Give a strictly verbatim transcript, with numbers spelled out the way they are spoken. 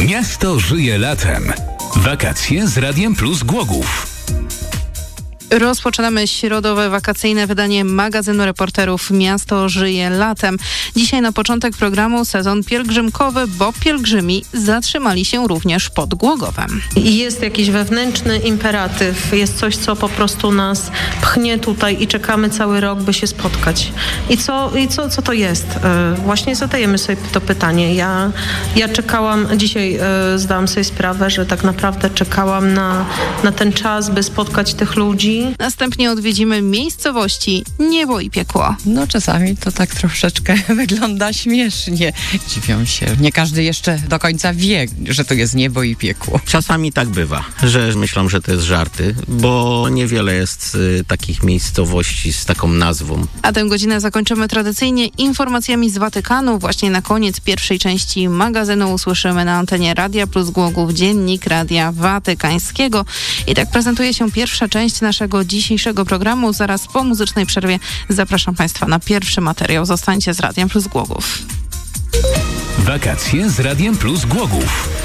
Miasto żyje latem. Wakacje z Radiem Plus Głogów. Rozpoczynamy środowe wakacyjne wydanie magazynu reporterów Miasto żyje latem. Dzisiaj na początek programu sezon pielgrzymkowy, bo pielgrzymi zatrzymali się również pod Głogowem. Jest jakiś wewnętrzny imperatyw, jest coś, co po prostu nas pchnie tutaj i czekamy cały rok, by się spotkać. I co, i co, co to jest? Właśnie zadajemy sobie to pytanie. Ja, ja czekałam, dzisiaj zdałam sobie sprawę, że tak naprawdę czekałam na, na ten czas, by spotkać tych ludzi. Następnie odwiedzimy miejscowości Niebo i Piekło. No czasami to tak troszeczkę wygląda śmiesznie. Dziwią się. Nie każdy jeszcze do końca wie, że to jest niebo i piekło. Czasami tak bywa, że myślą, że to jest żarty, bo niewiele jest y, takich miejscowości z taką nazwą. A tę godzinę zakończymy tradycyjnie informacjami z Watykanu. Właśnie na koniec pierwszej części magazynu usłyszymy na antenie Radia Plus Głogów Dziennik Radia Watykańskiego. I tak prezentuje się pierwsza część naszego dzisiejszego programu. Zaraz po muzycznej przerwie zapraszam Państwa na pierwszy materiał. Zostańcie z Radiem Plus Głogów. Wakacje z Radiem Plus Głogów.